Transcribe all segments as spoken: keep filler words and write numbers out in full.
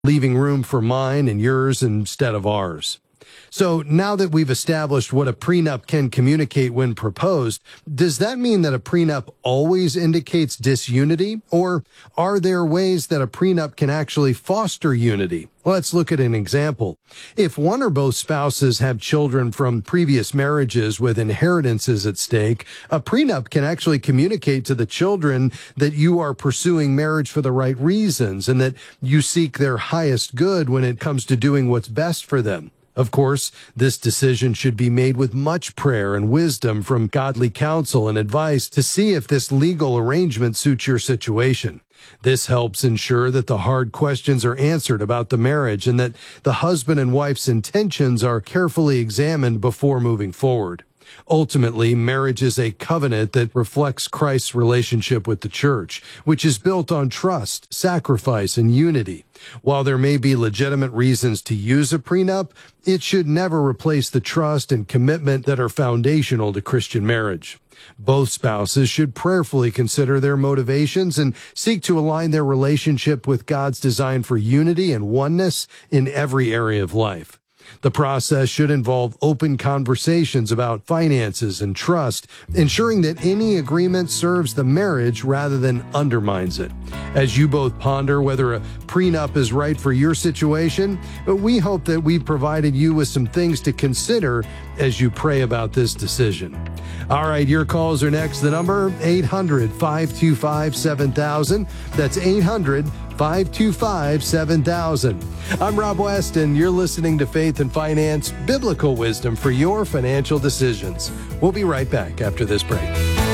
leaving room for mine and yours instead of ours. So now that we've established what a prenup can communicate when proposed, does that mean that a prenup always indicates disunity? Or are there ways that a prenup can actually foster unity? Let's look at an example. If one or both spouses have children from previous marriages with inheritances at stake, a prenup can actually communicate to the children that you are pursuing marriage for the right reasons and that you seek their highest good when it comes to doing what's best for them. Of course, this decision should be made with much prayer and wisdom from godly counsel and advice to see if this legal arrangement suits your situation. This helps ensure that the hard questions are answered about the marriage and that the husband and wife's intentions are carefully examined before moving forward. Ultimately, marriage is a covenant that reflects Christ's relationship with the church, which is built on trust, sacrifice, and unity. While there may be legitimate reasons to use a prenup, it should never replace the trust and commitment that are foundational to Christian marriage. Both spouses should prayerfully consider their motivations and seek to align their relationship with God's design for unity and oneness in every area of life. The process should involve open conversations about finances and trust, ensuring that any agreement serves the marriage rather than undermines it. As you both ponder whether a prenup is right for your situation, we hope that we've provided you with some things to consider as you pray about this decision. All right, your calls are next. The number, eight hundred, five two five, seven thousand. That's eight hundred, five two five, seven thousand. I'm Rob West, and you're listening to Faith and Finance, biblical wisdom for your financial decisions. We'll be right back after this break.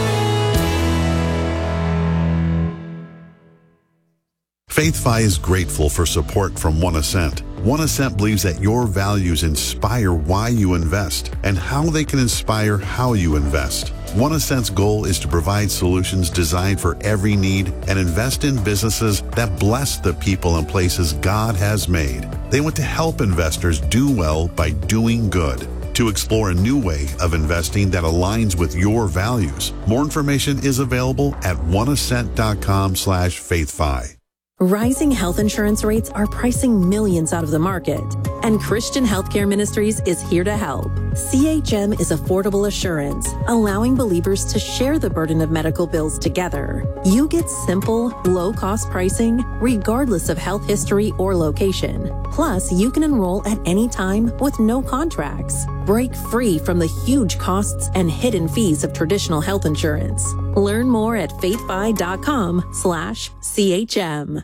FaithFi is grateful for support from One Ascent. One Ascent believes that your values inspire why you invest and how they can inspire how you invest. One Ascent's goal is to provide solutions designed for every need and invest in businesses that bless the people and places God has made. They want to help investors do well by doing good. To explore a new way of investing that aligns with your values, more information is available at one ascent dot com slash faithfi. Rising health insurance rates are pricing millions out of the market, and Christian Healthcare Ministries is here to help. C H M is affordable assurance, allowing believers to share the burden of medical bills together. You get simple, low-cost pricing, regardless of health history or location. Plus, you can enroll at any time with no contracts. Break free from the huge costs and hidden fees of traditional health insurance. Learn more at faithfi dot com slash C H M.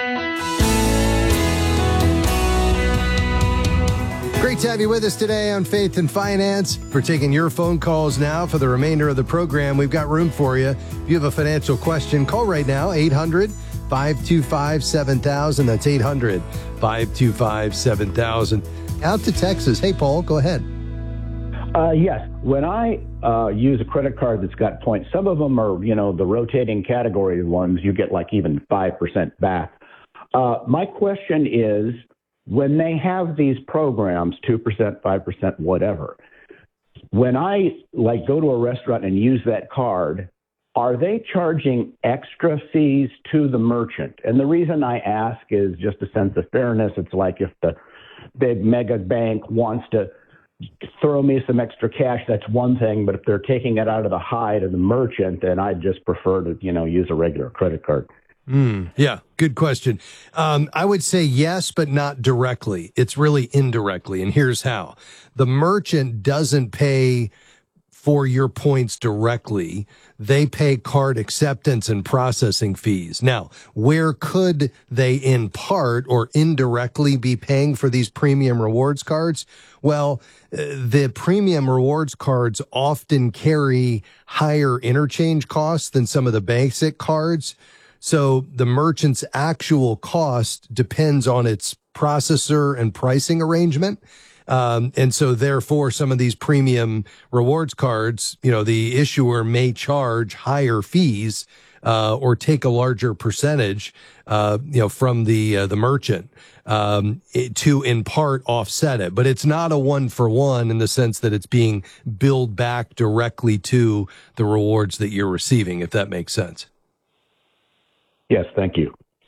Great to have you with us today on Faith and Finance. We're taking your phone calls now for the remainder of the program. We've got room for you. If you have a financial question, call right now, eight hundred, five two five, seven thousand. That's eight hundred, five two five, seven thousand. Out to Texas. Hey, Paul, go ahead. Uh, yes. When I uh, use a credit card that's got points, some of them are, you know, the rotating category ones, you get like even five percent back. Uh, my question is, when they have these programs, two percent, five percent, whatever, when I like go to a restaurant and use that card, are they charging extra fees to the merchant? And the reason I ask is just a sense of fairness. It's like if the big mega bank wants to throw me some extra cash, that's one thing. But if they're taking it out of the hide of the merchant, then I'd just prefer to, you know, use a regular credit card. Mm, yeah, good question. Um, I would say yes, but not directly. It's really indirectly. And here's how. The merchant doesn't pay for your points directly. They pay card acceptance and processing fees. Now, where could they in part or indirectly be paying for these premium rewards cards? Well, the premium rewards cards often carry higher interchange costs than some of the basic cards. So the merchant's actual cost depends on its processor and pricing arrangement. Um, and so therefore, some of these premium rewards cards, you know, the issuer may charge higher fees, uh, or take a larger percentage, uh, you know, from the, uh, the merchant, um, it, to in part offset it. But it's not a one for one in the sense that it's being billed back directly to the rewards that you're receiving, if that makes sense. Yes, thank you.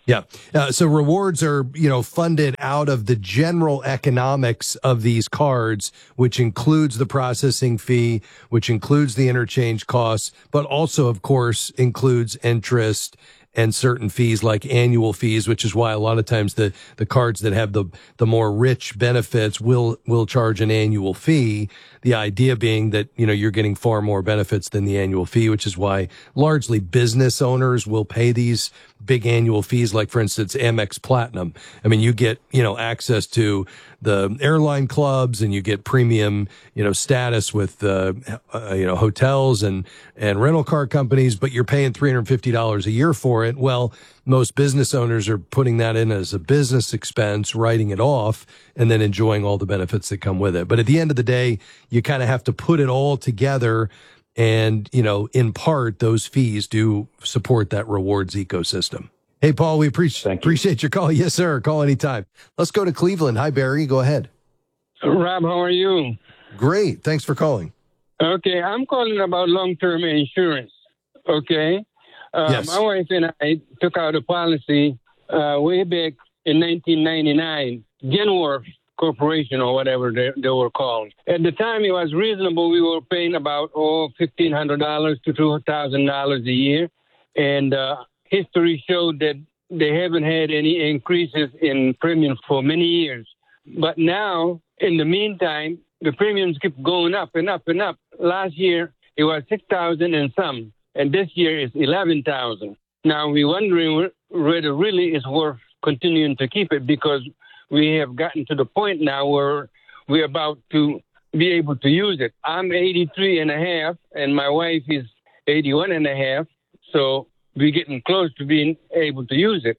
Yeah. Uh, so rewards are, you know, funded out of the general economics of these cards, which includes the processing fee, which includes the interchange costs, but also, of course, includes interest and certain fees like annual fees, which is why a lot of times the, the cards that have the, the more rich benefits will, will charge an annual fee. The idea being that, you know, you're getting far more benefits than the annual fee, which is why largely business owners will pay these big annual fees. Like, for instance, Amex Platinum. I mean, you get, you know, access to the airline clubs and you get premium, you know, status with, uh, uh, you know, hotels and, and rental car companies, but you're paying three hundred fifty dollars a year for it. Well, most business owners are putting that in as a business expense, writing it off, and then enjoying all the benefits that come with it. But at the end of the day, you kind of have to put it all together. And, you know, in part, those fees do support that rewards ecosystem. Hey, Paul, we appreciate appreciate your call. Yes, sir. Call anytime. Let's go to Cleveland. Hi, Barry. Go ahead. Rob, how are you? Great. Thanks for calling. Okay, I'm calling about long-term insurance. Okay. Uh, yes. My wife and I took out a policy uh, way back in nineteen ninety-nine, Genworth Corporation or whatever they, they were called. At the time, it was reasonable. We were paying about oh, fifteen hundred dollars to two thousand dollars a year. And uh, history showed that they haven't had any increases in premiums for many years. But now, in the meantime, the premiums keep going up and up and up. Last year, it was six thousand and some. And this year is eleven thousand. Now we're wondering whether really it's worth continuing to keep it, because we have gotten to the point now where we're about to be able to use it. I'm eighty-three and a half, and my wife is eighty-one and a half. So we're getting close to being able to use it.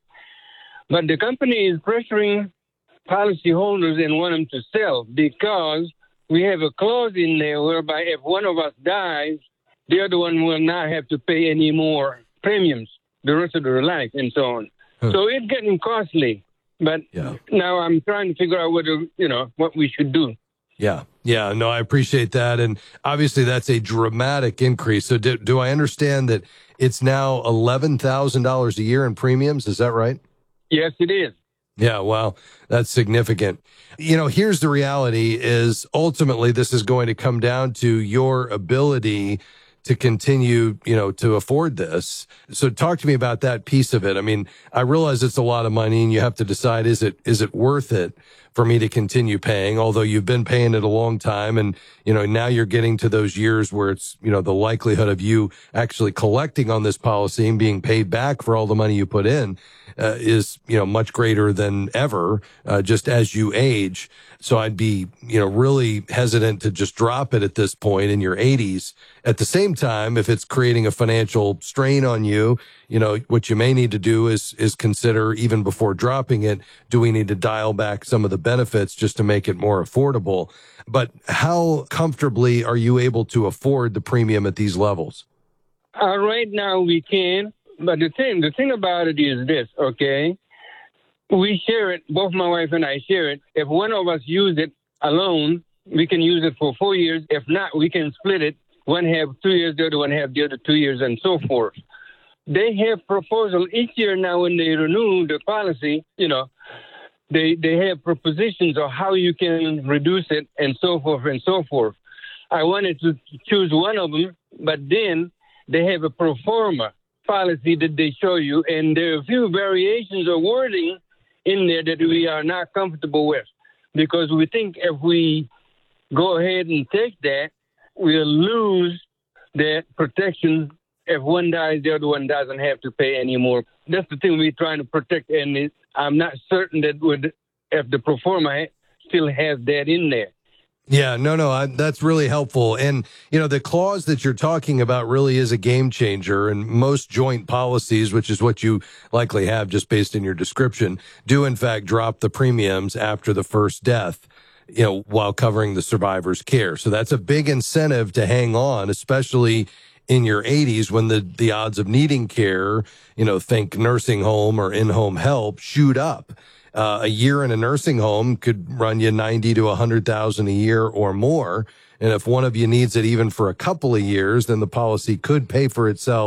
But the company is pressuring policyholders and want them to sell, because we have a clause in there whereby if one of us dies, the other one will not have to pay any more premiums the rest of their life and so on. Huh. So it's getting costly. But yeah. Now I'm trying to figure out whether, you know, what we should do. Yeah. Yeah. No, I appreciate that. And obviously that's a dramatic increase. So do, do I understand that it's now eleven thousand dollars a year in premiums? Is that right? Yes, it is. Yeah, well, that's significant. You know, here's the reality is ultimately this is going to come down to your ability to continue, you know, to afford this. So talk to me about that piece of it. I mean, I realize it's a lot of money and you have to decide, is it, is it worth it for me to continue paying? Although you've been paying it a long time and, you know, now you're getting to those years where it's, you know, the likelihood of you actually collecting on this policy and being paid back for all the money you put in uh, is, you know, much greater than ever, uh, just as you age. So I'd be, you know, really hesitant to just drop it at this point in your eighties. At the same time, if it's creating a financial strain on you, you know, what you may need to do is, is consider, even before dropping it, do we need to dial back some of the benefits just to make it more affordable? But how comfortably are you able to afford the premium at these levels? Uh, right now we can, but the thing, the thing about it is this, okay? We share it, both my wife and I share it. If one of us use it alone, we can use it for four years. If not, we can split it. One half two years, the other one half the other two years, and so forth. They have proposal each year now when they renew the policy, you know, they they have propositions of how you can reduce it and so forth and so forth. I wanted to choose one of them, but then they have a pro forma policy that they show you, and there are a few variations of wording in there that we are not comfortable with, because we think if we go ahead and take that, we'll lose that protection. If one dies, the other one doesn't have to pay anymore. That's the thing we're trying to protect, and it, I'm not certain that would, if the pro forma still has that in there. Yeah, no, no, I, that's really helpful. And, you know, the clause that you're talking about really is a game changer. And most joint policies, which is what you likely have just based in your description, do in fact drop the premiums after the first death, you know, while covering the survivor's care. So that's a big incentive to hang on, especially in your eighties when the, the odds of needing care, you know, think nursing home or in-home help, shoot up. Uh, a year in a nursing home could run you ninety to a hundred thousand a year or more. And if one of you needs it even for a couple of years, then the policy could pay for itself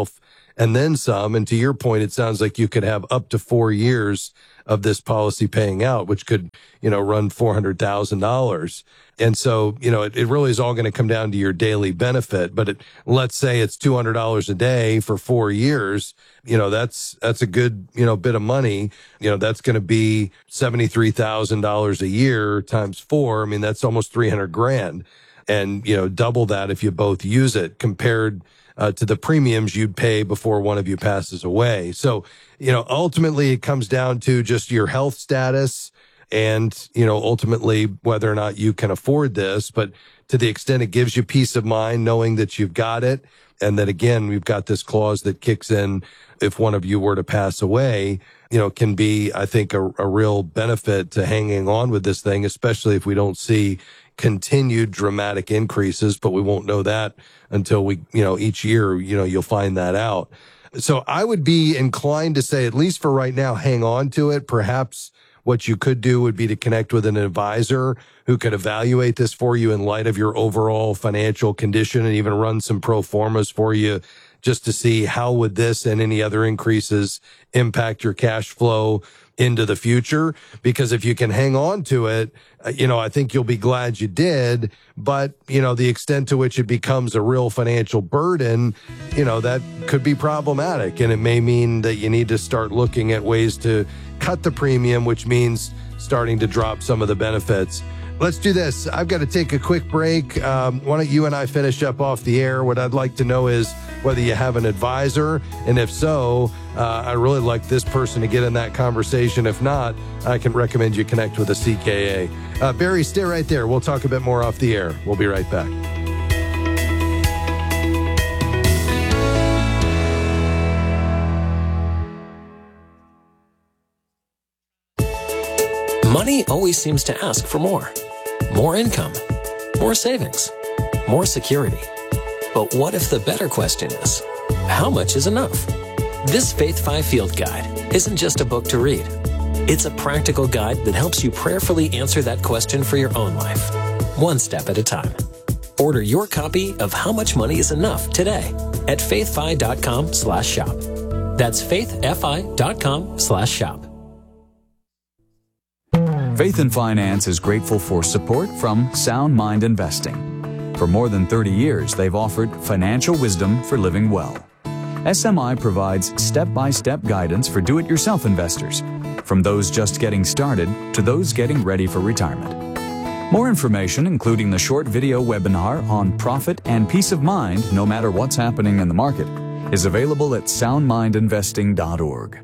and then some. And to your point, it sounds like you could have up to four years of this policy paying out, which could, you know, run four hundred thousand dollars. And so, you know, it, it really is all going to come down to your daily benefit. But it, let's say it's two hundred dollars a day for four years. You know, that's, that's a good, you know, bit of money. You know, that's going to be seventy-three thousand dollars a year times four. I mean, that's almost three hundred grand. And, you know, double that if you both use it compared uh, to the premiums you'd pay before one of you passes away. So, you know, ultimately it comes down to just your health status and, you know, ultimately whether or not you can afford this. But to the extent it gives you peace of mind knowing that you've got it, and that, again, we've got this clause that kicks in if one of you were to pass away, you know, can be, I think, a, a real benefit to hanging on with this thing, especially if we don't see continued dramatic increases, but we won't know that until we, you know, each year, you know, you'll find that out. So I would be inclined to say, at least for right now, hang on to it. Perhaps what you could do would be to connect with an advisor who could evaluate this for you in light of your overall financial condition and even run some pro formas for you just to see how would this and any other increases impact your cash flow into the future. Because if you can hang on to it, you know, I think you'll be glad you did. But, you know, the extent to which it becomes a real financial burden, you know, that could be problematic. And it may mean that you need to start looking at ways to cut the premium, which means starting to drop some of the benefits. Let's do this. I've got to take a quick break. Um, why don't you and I finish up off the air? What I'd like to know is whether you have an advisor, and if so, uh, I really like this person to get in that conversation. If not, I can recommend you connect with a C K A. Uh, Barry, stay right there. We'll talk a bit more off the air. We'll be right back. Money always seems to ask for more. More income, more savings, more security. But what if the better question is, how much is enough? This Faith five Field Guide isn't just a book to read. It's a practical guide that helps you prayerfully answer that question for your own life, one step at a time. Order your copy of How Much Money is Enough today at faithfi.com slash shop. That's faithfi.com slash shop. Faith and Finance is grateful for support from Sound Mind Investing. For more than thirty years, they've offered financial wisdom for living well. S M I provides step-by-step guidance for do-it-yourself investors, from those just getting started to those getting ready for retirement. More information, including the short video webinar on profit and peace of mind no matter what's happening in the market, is available at sound mind investing dot org.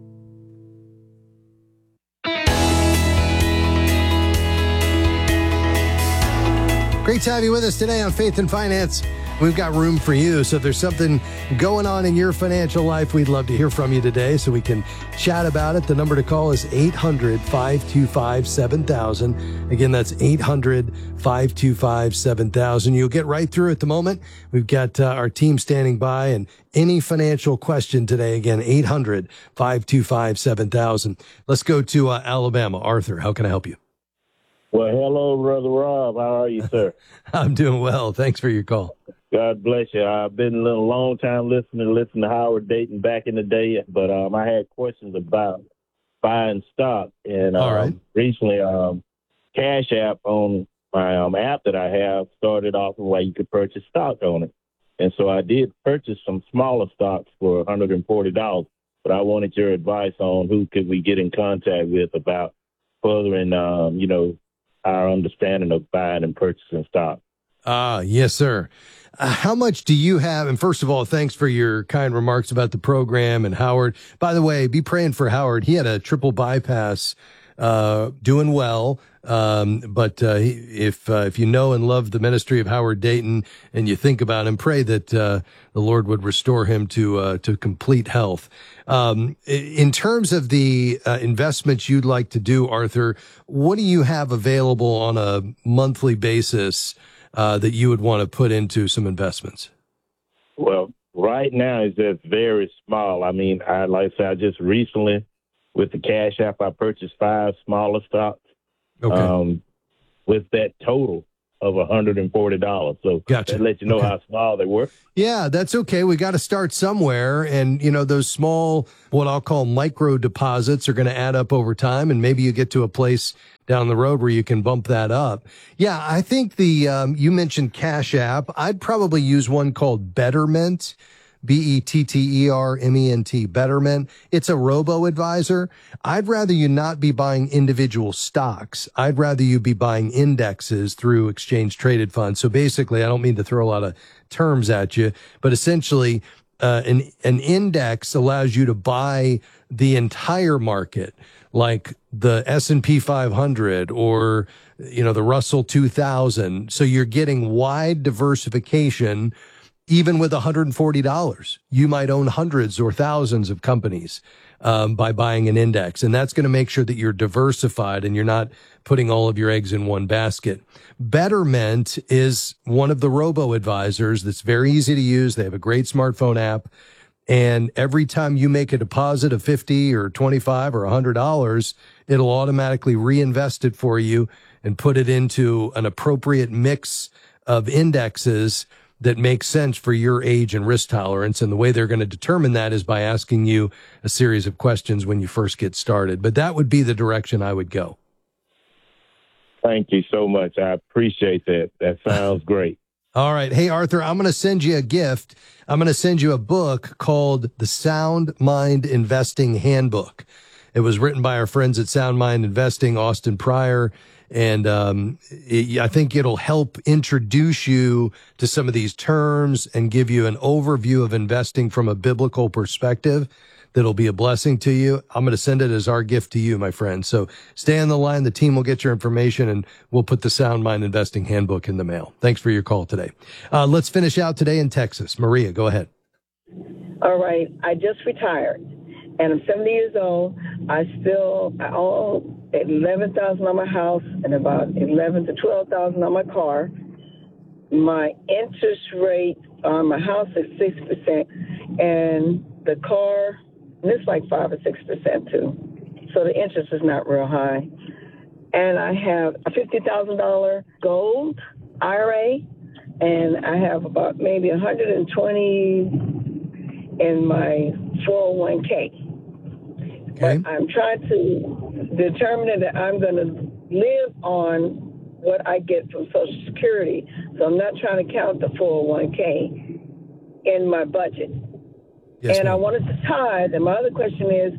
Great to have you with us today on Faith and Finance. We've got room for you. So if there's something going on in your financial life, we'd love to hear from you today so we can chat about it. The number to call is eight hundred, five two five, seven thousand. Again, that's eight hundred, five two five, seven thousand. You'll get right through at the moment. We've got uh, our team standing by, and any financial question today, again, eight hundred, five two five, seven thousand. Let's go to uh, Alabama. Arthur, how can I help you? Well, hello, Brother Rob. How are you, sir? I'm doing well. Thanks for your call. God bless you. I've been a little long time listening, listening to Howard Dayton back in the day, but um, I had questions about buying stock. And um, All right. recently, um, Cash App on my um, app that I have started off where you could purchase stock on it. And so I did purchase some smaller stocks for one hundred forty dollars, but I wanted your advice on who could we get in contact with about furthering, um, you know, our understanding of buying and purchasing stock. Ah, uh, yes, sir. Uh, how much do you have? And first of all, thanks for your kind remarks about the program and Howard. By the way, be praying for Howard. He had a triple bypass, uh, doing well. Um, but, uh, he, if, uh, if you know and love the ministry of Howard Dayton and you think about him, pray that, uh, the Lord would restore him to, uh, to complete health. Um, in terms of the, uh, investments you'd like to do, Arthur, what do you have available on a monthly basis, uh, that you would want to put into some investments? Well, right now it's just very small. I mean, I, like I said, I just recently with the Cash App, I purchased five smaller stocks. Okay. Um, with that total, of one hundred forty dollars. So gotcha. that lets you know Okay. how small they were. Yeah, that's okay. We got to start somewhere. And, you know, those small, what I'll call micro deposits are going to add up over time. And maybe you get to a place down the road where you can bump that up. Yeah, I think the, um, you mentioned Cash App. I'd probably use one called Betterment. B E T T E R M E N T, Betterment. It's a robo-advisor. I'd rather you not be buying individual stocks. I'd rather you be buying indexes through exchange-traded funds. So basically, I don't mean to throw a lot of terms at you, but essentially, uh, an, an index allows you to buy the entire market, like the S and P five hundred or, you know, the Russell two thousand. So you're getting wide diversification. Even with one hundred forty dollars, you might own hundreds or thousands of companies um, by buying an index. And that's going to make sure that you're diversified and you're not putting all of your eggs in one basket. Betterment is one of the robo-advisors that's very easy to use. They have a great smartphone app. And every time you make a deposit of fifty or twenty-five or one hundred dollars, it'll automatically reinvest it for you and put it into an appropriate mix of indexes that makes sense for your age and risk tolerance. And the way they're going to determine that is by asking you a series of questions when you first get started. But that would be the direction I would go. Thank you so much. I appreciate that. That sounds great. All right. Hey, Arthur, I'm going to send you a gift. I'm going to send you a book called The Sound Mind Investing Handbook. It was written by our friends at Sound Mind Investing, Austin Pryor. And um, it, I think it'll help introduce you to some of these terms and give you an overview of investing from a biblical perspective that'll be a blessing to you. I'm going to send it as our gift to you, my friend. So stay on the line. The team will get your information, and we'll put the Sound Mind Investing Handbook in the mail. Thanks for your call today. Uh, let's finish out today in Texas. Maria, go ahead. All right. I just retired, and I'm seventy years old. I still I own eleven thousand dollars on my house and about eleven thousand to twelve thousand dollars on my car. My interest rate on my house is six percent, and the car, and it's like five or six percent too. So the interest is not real high. And I have a fifty thousand dollars gold I R A, and I have about maybe one hundred twenty in my four oh one k. Okay. But I'm trying to determine that I'm going to live on what I get from Social Security. So I'm not trying to count the four oh one k in my budget. Yes, and ma'am. I wanted to tithe. And my other question is,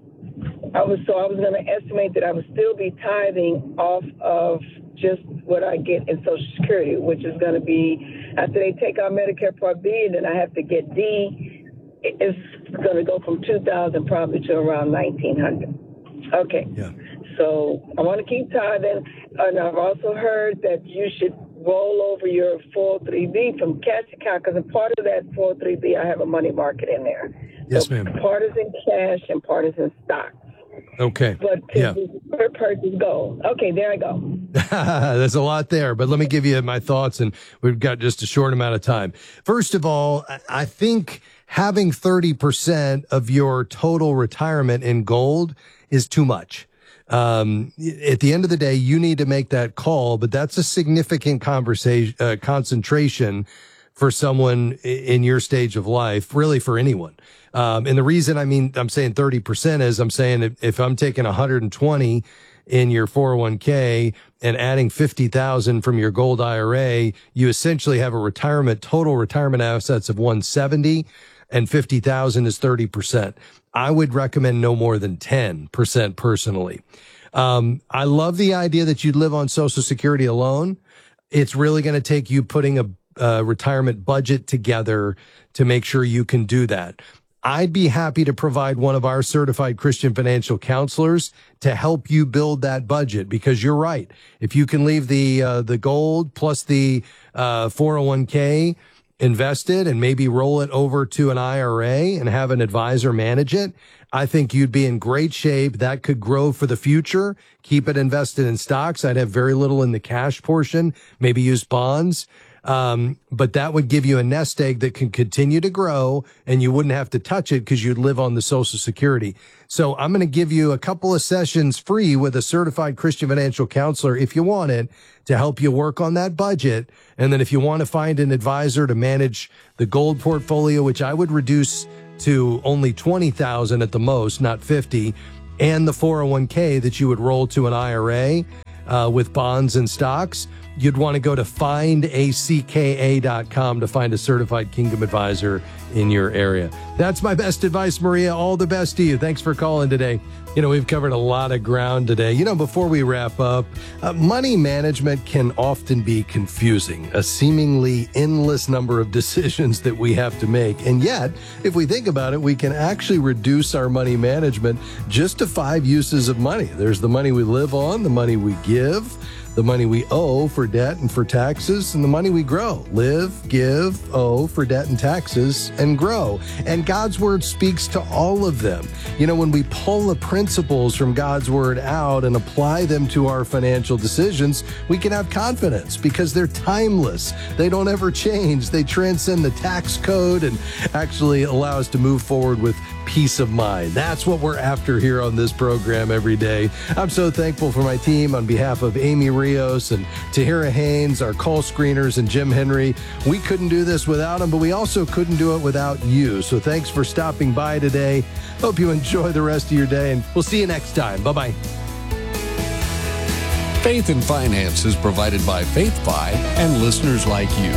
I was so I was going to estimate that I would still be tithing off of just what I get in Social Security, which is going to be after they take out Medicare Part B, and then I have to get D. It's going to go from two thousand probably to around nineteen hundred. Okay. Yeah. So I want to keep tithing, and I've also heard that you should roll over your four oh three B from cash account, because a part of that four oh three B I have a money market in there. Yes, so ma'am. Part is in cash and part is in stock. Okay. But Yeah. per purchase gold. Okay, there I go. There's a lot there, but let me give you my thoughts, and we've got just a short amount of time. First of all, I think having thirty percent of your total retirement in gold is too much. Um, at the end of the day, you need to make that call, but that's a significant conversation, uh, concentration for someone in your stage of life, really for anyone. Um, and the reason I mean, I'm saying thirty percent is I'm saying if, if I'm taking one hundred twenty in your four oh one k and adding fifty thousand from your gold I R A, you essentially have a retirement, total retirement assets of one hundred seventy, and fifty thousand is thirty percent. I would recommend no more than ten percent personally. Um, I love the idea that you'd live on Social Security alone. It's really going to take you putting a, a retirement budget together to make sure you can do that. I'd be happy to provide one of our certified Christian financial counselors to help you build that budget, because you're right. If you can leave the uh, the gold plus the uh, four oh one k invested and maybe roll it over to an I R A and have an advisor manage it, I think you'd be in great shape. That could grow for the future. Keep it invested in stocks. I'd have very little in the cash portion, maybe use bonds. Um, but that would give you a nest egg that can continue to grow, and you wouldn't have to touch it because you'd live on the Social Security. So I'm going to give you a couple of sessions free with a certified Christian financial counselor if you want it, to help you work on that budget. And then if you want to find an advisor to manage the gold portfolio, which I would reduce to only twenty thousand at the most, not fifty, and the four oh one k that you would roll to an I R A uh, with bonds and stocks, you'd want to go to find a c k a dot com to find a certified Kingdom advisor in your area. That's my best advice, Maria. All the best to you. Thanks for calling today. You know, we've covered a lot of ground today. You know, before we wrap up, uh, money management can often be confusing, a seemingly endless number of decisions that we have to make. And yet, if we think about it, we can actually reduce our money management just to five uses of money. There's the money we live on, the money we give, the money we owe for debt and for taxes, and the money we grow. Live, give, owe for debt and taxes, and grow. And God's Word speaks to all of them. You know, when we pull the principles from God's Word out and apply them to our financial decisions, we can have confidence because they're timeless. They don't ever change. They transcend the tax code and actually allow us to move forward with peace of mind. That's what we're after here on this program every day. I'm so thankful for my team on behalf of Amy Rios and Tahira Haynes, our call screeners, and Jim Henry. We couldn't do this without them, but we also couldn't do it without you. So thanks for stopping by today. Hope you enjoy the rest of your day, and we'll see you next time. Bye-bye. Faith and Finance is provided by FaithFi and listeners like you.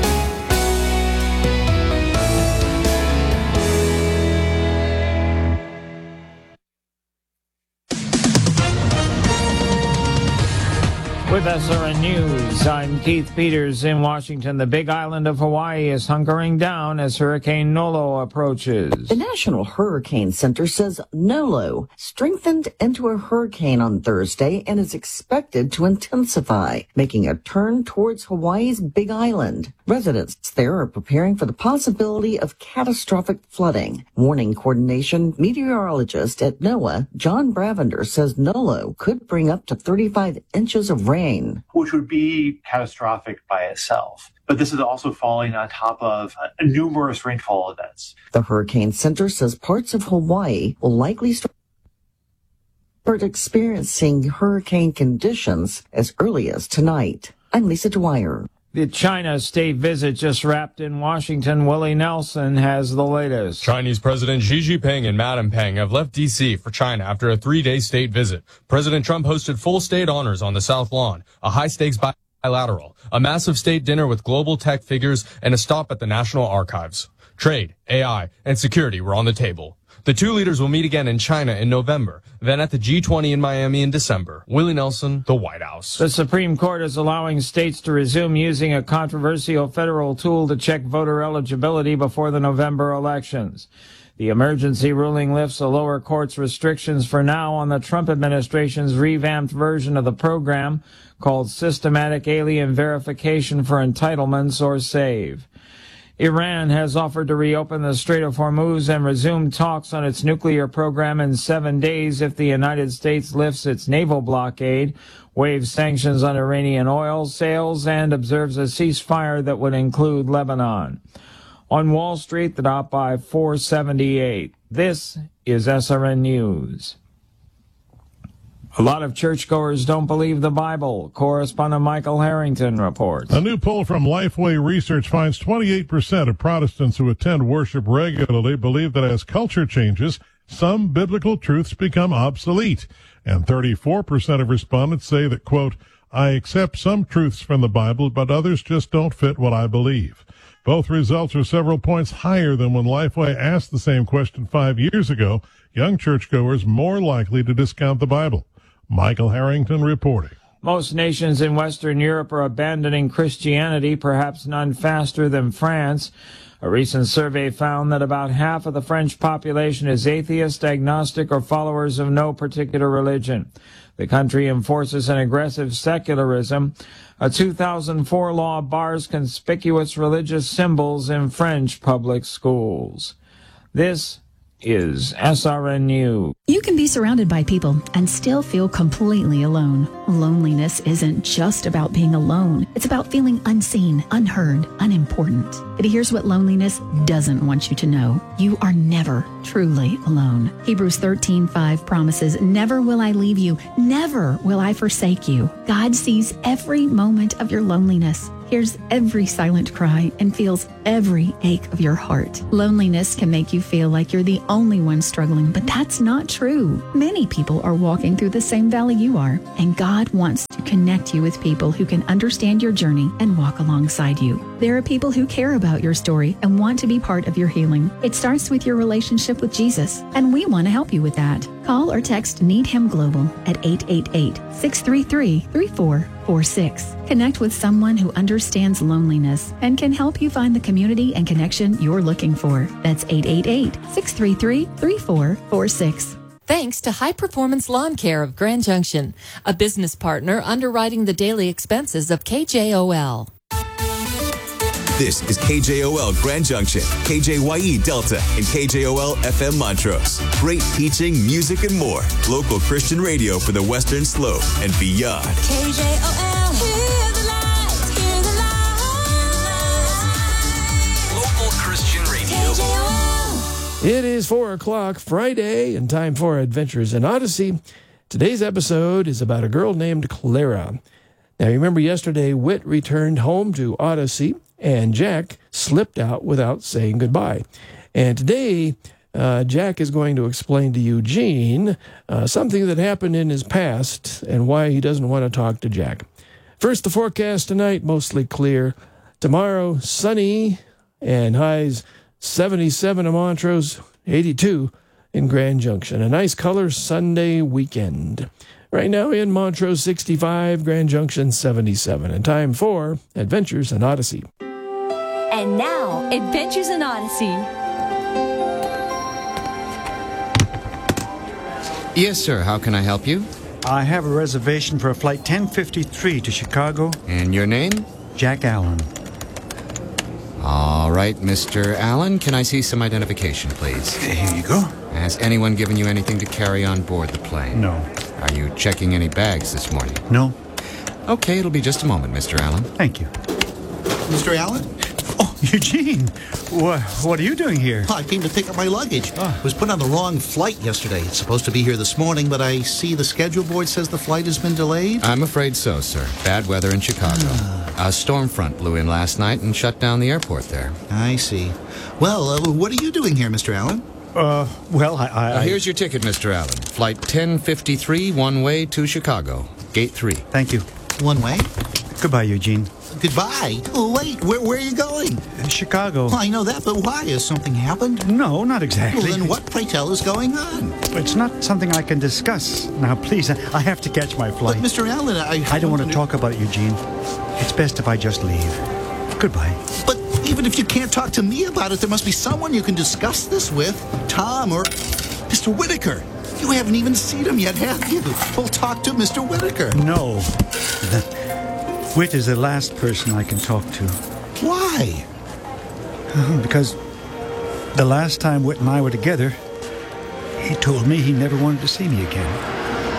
With S R N News, I'm Keith Peters in Washington. The Big Island of Hawaii is hunkering down as Hurricane Nolo approaches. The National Hurricane Center says Nolo strengthened into a hurricane on Thursday and is expected to intensify, making a turn towards Hawaii's Big Island. Residents there are preparing for the possibility of catastrophic flooding. Warning coordination meteorologist at NOAA, John Bravender, says Nolo could bring up to thirty-five inches of rain. Which would be catastrophic by itself. But this is also falling on top of uh, numerous rainfall events. The Hurricane Center says parts of Hawaii will likely start experiencing hurricane conditions as early as tonight. I'm Lisa Dwyer. The China state visit just wrapped in Washington. Willie Nelson has the latest. Chinese President Xi Jinping and Madam Peng have left D C for China after a three-day state visit. President Trump hosted full state honors on the South Lawn, a high-stakes bilateral, a massive state dinner with global tech figures, and a stop at the National Archives. Trade, A I, and security were on the table. The two leaders will meet again in China in November, then at the G twenty in Miami in December. Willie Nelson, the White House. The Supreme Court is allowing states to resume using a controversial federal tool to check voter eligibility before the November elections. The emergency ruling lifts a lower court's restrictions for now on the Trump administration's revamped version of the program called Systematic Alien Verification for Entitlements, or SAVE. Iran has offered to reopen the Strait of Hormuz and resume talks on its nuclear program in seven days if the United States lifts its naval blockade, waives sanctions on Iranian oil sales, and observes a ceasefire that would include Lebanon. On Wall Street, the Dow by four seventy-eight. This is S R N News. A lot of churchgoers don't believe the Bible. Correspondent Michael Harrington reports. A new poll from Lifeway Research finds twenty-eight percent of Protestants who attend worship regularly believe that as culture changes, some biblical truths become obsolete. And thirty-four percent of respondents say that, quote, I accept some truths from the Bible, but others just don't fit what I believe. Both results are several points higher than when Lifeway asked the same question five years ago, young churchgoers more likely to discount the Bible. Michael Harrington reporting. Most nations in Western Europe are abandoning Christianity, perhaps none faster than France. A recent survey found that about half of the French population is atheist, agnostic, or followers of no particular religion. The country enforces an aggressive secularism. A two thousand four law bars conspicuous religious symbols in French public schools. This is S R N U. You can be surrounded by people and still feel completely alone. Loneliness isn't just about being alone. It's about feeling unseen, unheard, unimportant. But here's what loneliness doesn't want you to know. You are never truly alone. Hebrews thirteen five promises, never will I leave you. Never will I forsake you. God sees every moment of your loneliness, hears every silent cry, and feels every ache of your heart. Loneliness can make you feel like you're the only one struggling, but that's not true. Many people are walking through the same valley you are, and God wants to connect you with people who can understand your journey and walk alongside you. There are people who care about your story and want to be part of your healing. It starts with your relationship with Jesus, and we want to help you with that. Call or text Need Him Global at eight eight eight, six three three, three four four six. Connect with someone who understands loneliness and can help you find the community and connection you're looking for. That's eight eight eight, six three three, three four four six. Thanks to High Performance Lawn Care of Grand Junction, a business partner underwriting the daily expenses of K J O L. This is K J O L Grand Junction, K J Y E Delta, and K J O L F M Montrose. Great teaching, music, and more. Local Christian radio for the Western Slope and beyond. K J O L, hear the light, hear the light. Local Christian radio. K J O L. It is four o'clock Friday and time for Adventures in Odyssey. Today's episode is about a girl named Clara. Now, you remember yesterday, Whit returned home to Odyssey, and Jack slipped out without saying goodbye. And today, uh, Jack is going to explain to Eugene uh, something that happened in his past and why he doesn't want to talk to Jack. First, the forecast tonight, mostly clear. Tomorrow, sunny and highs seventy-seven in Montrose, eighty-two in Grand Junction. A nice color Sunday weekend. Right now in Montrose, sixty-five, Grand Junction, seventy-seven. And time for Adventures in Odyssey. And now, Adventures in Odyssey. Yes, sir. How can I help you? I have a reservation for a flight ten fifty-three to Chicago. And your name? Jack Allen. All right, Mister Allen, can I see some identification, please? Here you go. Has anyone given you anything to carry on board the plane? No. Are you checking any bags this morning? No. Okay, it'll be just a moment, Mister Allen. Thank you. Mister Allen? Oh, Eugene. What, what are you doing here? Oh, I came to pick up my luggage. Oh. It was put on the wrong flight yesterday. It's supposed to be here this morning, but I see the schedule board says the flight has been delayed. I'm afraid so, sir. Bad weather in Chicago. A storm front blew in last night and shut down the airport there. I see. Well, uh, what are you doing here, Mister Allen? Uh, well, I... I uh, here's your ticket, Mister Allen. Flight ten fifty-three, one way to Chicago. Gate three. Thank you. One way? Goodbye, Eugene. Goodbye? Oh, wait, where, where are you going? Chicago. Well, I know that, but why? Has something happened? No, not exactly. Well, then what, pray tell, is going on? It's not something I can discuss. Now, please, I have to catch my flight. But, Mister Allen, I... I don't want to talk about it, Eugene. It's best if I just leave. Goodbye. But even if you can't talk to me about it, there must be someone you can discuss this with. Tom or Mister Whitaker. You haven't even seen him yet, have you? Well, talk to Mister Whitaker. No. Whit is the last person I can talk to. Why? Because the last time Whit and I were together, he told me he never wanted to see me again.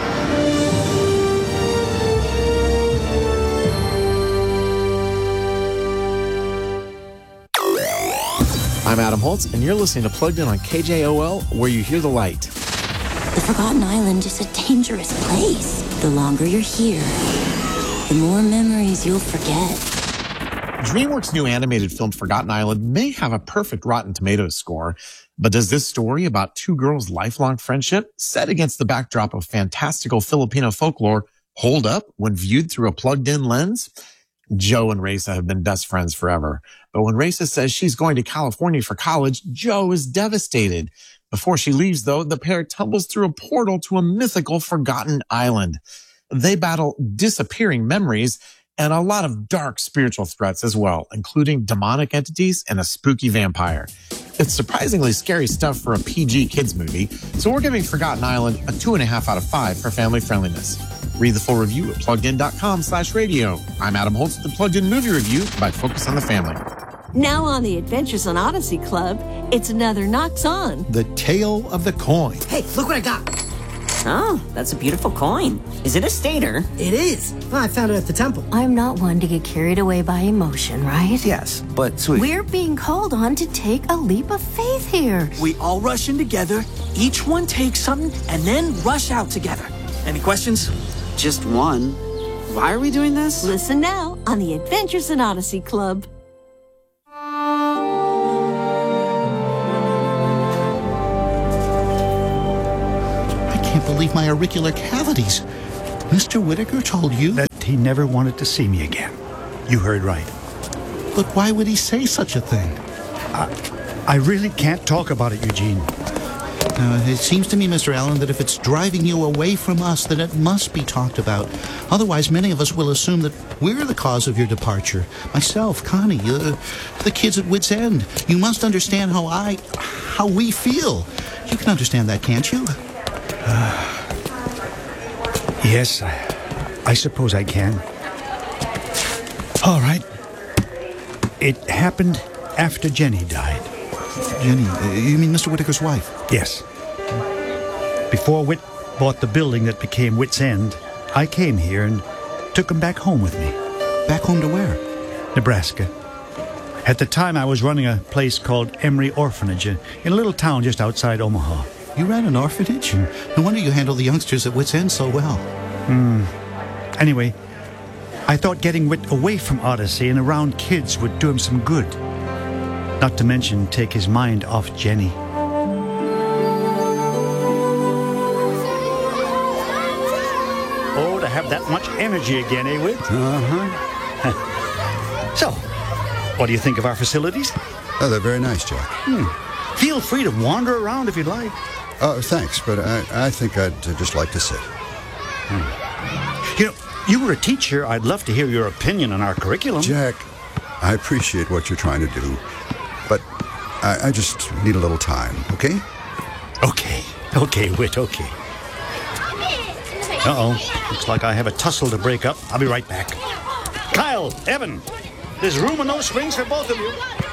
I'm Adam Holtz, and you're listening to Plugged In on K J O L, where you hear the light. The Forgotten Island is a dangerous place. The longer you're here, the more memories you'll forget. DreamWorks' new animated film Forgotten Island may have a perfect Rotten Tomatoes score, but does this story about two girls' lifelong friendship, set against the backdrop of fantastical Filipino folklore, hold up when viewed through a plugged-in lens? Joe and Raisa have been best friends forever. But when Raisa says she's going to California for college, Joe is devastated. Before she leaves, though, the pair tumbles through a portal to a mythical forgotten island. They battle disappearing memories and a lot of dark spiritual threats as well, including demonic entities and a spooky vampire. It's surprisingly scary stuff for a P G kids movie, so we're giving Forgotten Island a two and a half out of five for family friendliness. Read the full review at pluggedin.com slash radio. I'm Adam Holtz with the Plugged In Movie Review by Focus on the Family. Now on the Adventures on Odyssey Club, it's another Knox On. The Tale of the Coin. Hey, look what I got. Oh, that's a beautiful coin. Is it a stater? It is. Well, I found it at the temple. I'm not one to get carried away by emotion, right? Yes, but sweet. We're being called on to take a leap of faith here. We all rush in together, each one takes something, and then rush out together. Any questions? Just one. Why are we doing this? Listen now on the Adventures in Odyssey Club. I can't believe my auricular cavities. Mister Whitaker told you that he never wanted to see me again. You heard right. But why would he say such a thing? I, I really can't talk about it, Eugene. Uh, it seems to me, Mister Allen, that if it's driving you away from us, then it must be talked about. Otherwise, many of us will assume that we're the cause of your departure. Myself, Connie, uh, the kids at Wits End. You must understand how I, how we feel. You can understand that, can't you? Uh, yes, I, I suppose I can. All right. It happened after Jenny died. Jenny, uh, you mean Mister Whitaker's wife? Yes. Before Whit bought the building that became Wits End, I came here and took him back home with me. Back home to where? Nebraska. At the time, I was running a place called Emory Orphanage in a little town just outside Omaha. You ran an orphanage? No wonder you handle the youngsters at Wits End so well. Hmm. Anyway, I thought getting Whit away from Odyssey and around kids would do him some good. Not to mention take his mind off Jenny. Oh, to have that much energy again, eh, Whit? Uh-huh. So, what do you think of our facilities? Oh, they're very nice, Jack. Hmm. Feel free to wander around if you'd like. Oh, thanks, but I, I think I'd uh, just like to sit. Hmm. You know, you were a teacher. I'd love to hear your opinion on our curriculum. Jack, I appreciate what you're trying to do, but I, I just need a little time, okay? Okay. Okay, Whit, okay. Uh-oh. Looks like I have a tussle to break up. I'll be right back. Kyle, Evan, there's room in those springs for both of you.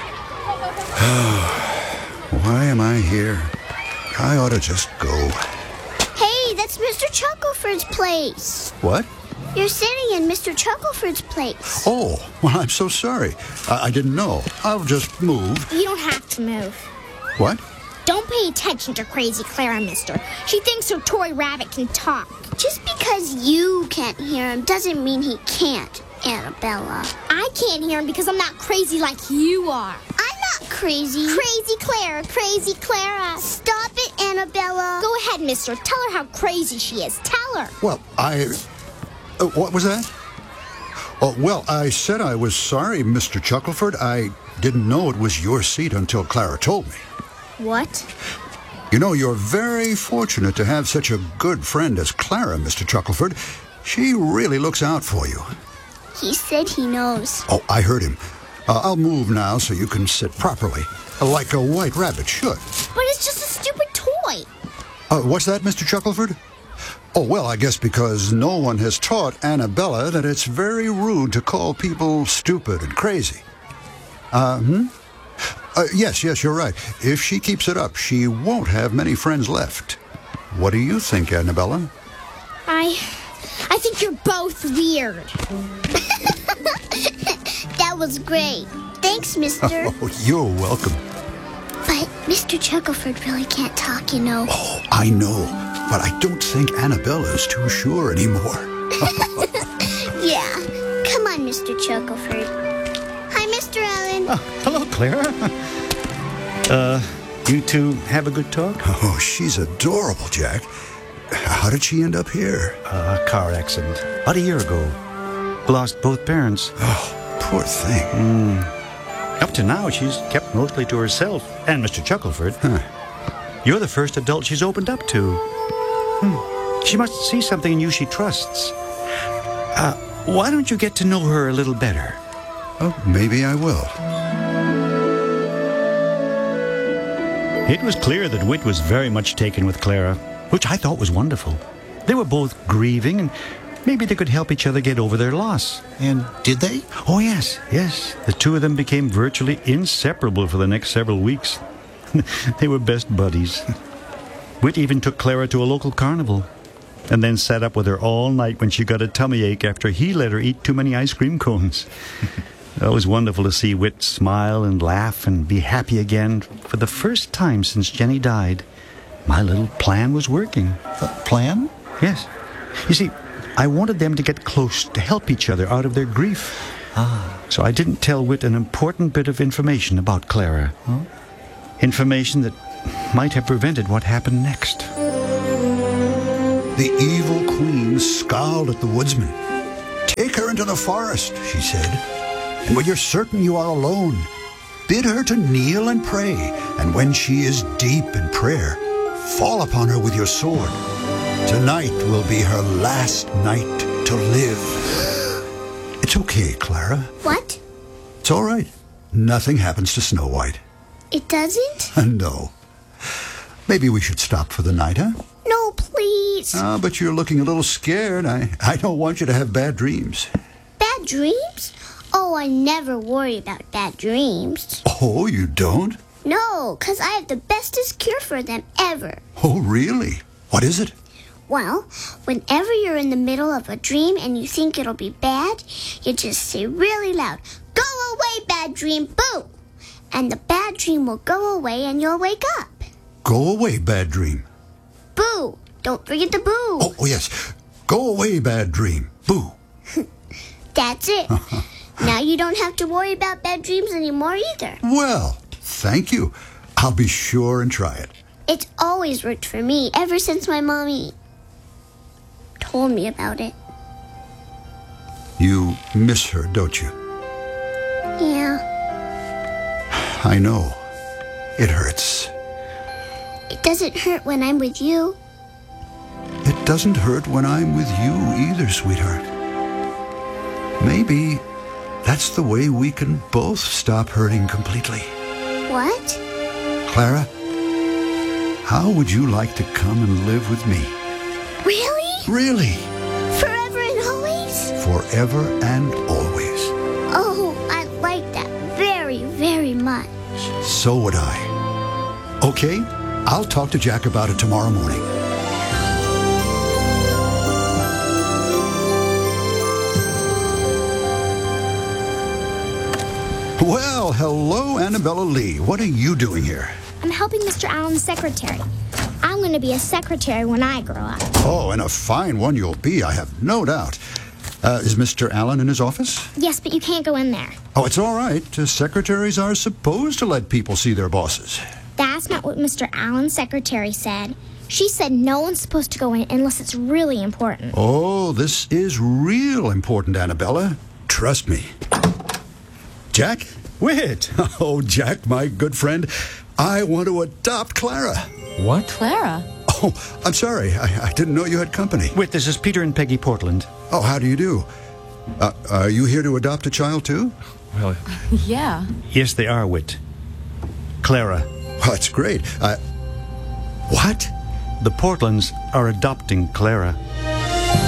Why am I here? I ought to just go. Hey, that's Mister Chuckleford's place. What? You're sitting in Mister Chuckleford's place. Oh, well, I'm so sorry. I, I didn't know. I'll just move. You don't have to move. What? Don't pay attention to crazy Clara, mister. She thinks her toy rabbit can talk. Just because you can't hear him doesn't mean he can't, Annabella. I can't hear him because I'm not crazy like you are. I'm not crazy. Crazy Clara, crazy Clara. Stop it, Annabella. Go ahead, mister. Tell her how crazy she is. Tell her. Well, I... Uh, what was that? Oh, well, I said I was sorry, Mister Chuckleford. I didn't know it was your seat until Clara told me. What? You know, you're very fortunate to have such a good friend as Clara, Mister Chuckleford. She really looks out for you. He said he knows. Oh, I heard him. Uh, I'll move now so you can sit properly, like a white rabbit should. But it's just a stupid toy. Uh, what's that, Mister Chuckleford? Oh, well, I guess because no one has taught Annabella that it's very rude to call people stupid and crazy. Uh, hmm? Uh, yes, yes, you're right. If she keeps it up, she won't have many friends left. What do you think, Annabella? I... I think you're both weird. That was great. Thanks, mister. Oh, you're welcome. But Mister Chuckleford really can't talk, you know. Oh, I know. But I don't think Annabella's too sure anymore. Yeah. Come on, Mister Chuckleford. Hi, Mister Allen. Oh, hello, Clara. uh, you two have a good talk? Oh, she's adorable, Jack. How did she end up here? Uh, a car accident. About a year ago. Lost both parents. Oh, poor thing. Mm. Up to now, she's kept mostly to herself and Mister Chuckleford. Huh. You're the first adult she's opened up to. Hmm. She must see something in you she trusts. Uh, why don't you get to know her a little better? Oh, maybe I will. It was clear that Whit was very much taken with Clara, which I thought was wonderful. They were both grieving, and Maybe they could help each other get over their loss. And did they? Oh, yes, yes. The two of them became virtually inseparable for the next several weeks. They were best buddies. Whit even took Clara to a local carnival and then sat up with her all night when she got a tummy ache after he let her eat too many ice cream cones. It was wonderful to see Whit smile and laugh and be happy again for the first time since Jenny died. My little plan was working. A plan? Yes. You see, I wanted them to get close to help each other out of their grief. Ah. So I didn't tell Whit an important bit of information about Clara. Huh? Information that might have prevented what happened next. The evil queen scowled at the woodsman. "Take her into the forest," she said, "and when you're certain you are alone, bid her to kneel and pray, and when she is deep in prayer, fall upon her with your sword. Tonight will be her last night to live." It's okay, Clara. What? It's all right. Nothing happens to Snow White. It doesn't? No. Maybe we should stop for the night, huh? No, please. Ah, but you're looking a little scared. I, I don't want you to have bad dreams. Bad dreams? Oh, I never worry about bad dreams. Oh, you don't? No, because I have the bestest cure for them ever. Oh, really? What is it? Well, whenever you're in the middle of a dream and you think it'll be bad, you just say really loud, "Go away, bad dream, boo!" And the bad dream will go away and you'll wake up. Go away, bad dream. Boo! Don't forget the boo. Oh, oh yes. Go away, bad dream. Boo. That's it. Now you don't have to worry about bad dreams anymore either. Well, thank you. I'll be sure and try it. It's always worked for me ever since my mommy told me about it. You miss her, don't you? Yeah. I know. It hurts. It doesn't hurt when I'm with you. It doesn't hurt when I'm with you either, sweetheart. Maybe that's the way we can both stop hurting completely. What? Clara, how would you like to come and live with me? Really? Really? Forever and always? Forever and always. Oh, I like that very, very much. So would I. Okay, I'll talk to Jack about it tomorrow morning. Well, hello, Annabella Lee. What are you doing here? I'm helping Mister Allen's secretary. I'm going to be a secretary when I grow up. Oh, and a fine one you'll be, I have no doubt. Uh, is Mister Allen in his office? Yes, but you can't go in there. Oh, it's all right. Uh, secretaries are supposed to let people see their bosses. That's not what Mister Allen's secretary said. She said no one's supposed to go in unless it's really important. Oh, this is real important, Annabella. Trust me. Jack? Whit! Oh, Jack, my good friend. I want to adopt Clara. What? Clara? Oh, I'm sorry. I, I didn't know you had company. Whit, this is Peter and Peggy Portland. Oh, how do you do? Uh, are you here to adopt a child, too? Well, Yeah. yes, they are, Whit. Clara. Oh, that's great. Uh, what? The Portlands are adopting Clara.